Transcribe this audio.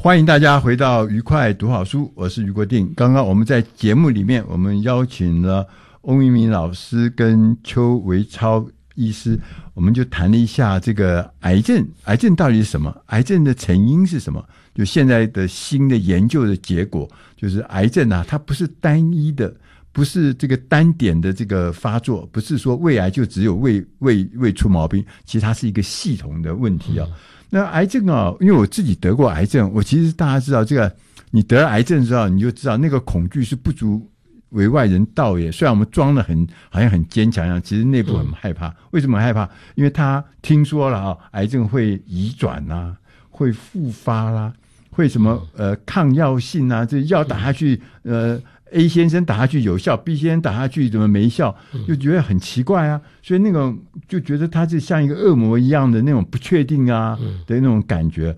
欢迎大家回到愉快读好书，我是余国定。刚刚我们在节目里面，我们邀请了翁一鸣老师跟邱维超医师，我们就谈了一下这个癌症到底是什么，癌症的成因是什么。就现在的新的研究的结果，就是癌症啊，它不是单一的，不是这个单点的这个发作，不是说胃癌就只有胃出毛病，其实它是一个系统的问题啊。那癌症啊，因为我自己得过癌症，我其实大家知道这个，你得了癌症之后，你就知道那个恐惧是不足为外人道也。虽然我们装的好像很坚强一样，其实内部很害怕。为什么害怕？因为他听说了啊，癌症会移转啊，会复发啦，会什么抗药性啊，这药打下去A 先生打下去有效 ，B 先生打下去怎么没效，就觉得很奇怪啊。所以那种就觉得他是像一个恶魔一样的那种不确定啊的那种感觉。